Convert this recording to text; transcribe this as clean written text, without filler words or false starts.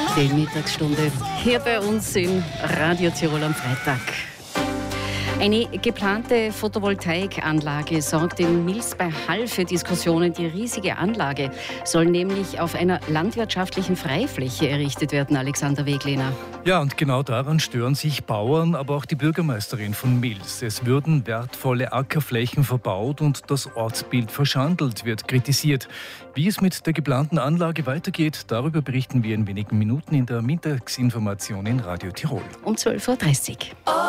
Die Mittagsstunde hier bei uns in Radio Tirol am Freitag. Eine geplante Photovoltaikanlage sorgt in Mils bei Hall für Diskussionen. Die riesige Anlage soll nämlich auf einer landwirtschaftlichen Freifläche errichtet werden, Alexander Weglehner. Ja, und genau daran stören sich Bauern, aber auch die Bürgermeisterin von Mils. Es würden wertvolle Ackerflächen verbaut und das Ortsbild verschandelt, wird kritisiert. Wie es mit der geplanten Anlage weitergeht, darüber berichten wir in wenigen Minuten in der Mittagsinformation in Radio Tirol. Um 12.30 Uhr.